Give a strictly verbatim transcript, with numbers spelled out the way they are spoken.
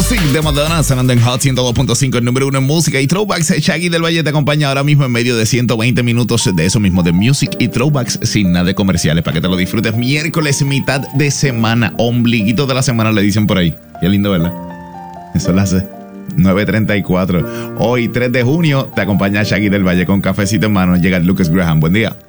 Music de Madonna, sonando en Hot ciento dos punto cinco, el número uno en música y throwbacks. Shaggy del Valle te acompaña ahora mismo en medio de ciento veinte minutos de eso mismo, de music y throwbacks sin nada de comerciales, para que te lo disfrutes. Miércoles, mitad de semana, ombliguito de la semana le dicen por ahí. Qué lindo, ¿verdad? Eso lo hace nueve treinta y cuatro. Hoy, tres de junio, te acompaña Shaggy del Valle con cafecito en mano. Llega Lucas Graham. Buen día.